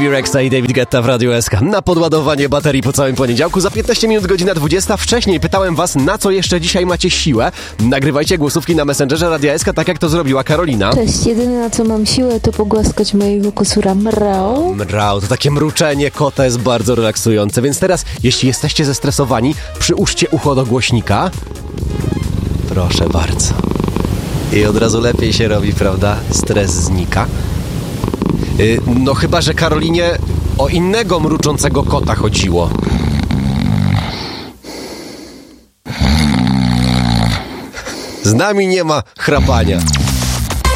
Rexa i David Guetta w Radiu SK na podładowanie baterii po całym poniedziałku. Za 15 minut godzina 20. Wcześniej pytałem was, na co jeszcze dzisiaj macie siłę. Nagrywajcie głosówki na Messengerze Radia SK, tak jak to zrobiła Karolina. Cześć, jedyne na co mam siłę to pogłaskać mojego kosura mrał. Mrał, to takie mruczenie kota jest bardzo relaksujące, więc teraz, jeśli jesteście zestresowani, przyłóżcie ucho do głośnika. Proszę bardzo. I od razu lepiej się robi, prawda? Stres znika. No chyba, że Karolinie o innego mruczącego kota chodziło. Z nami nie ma chrapania.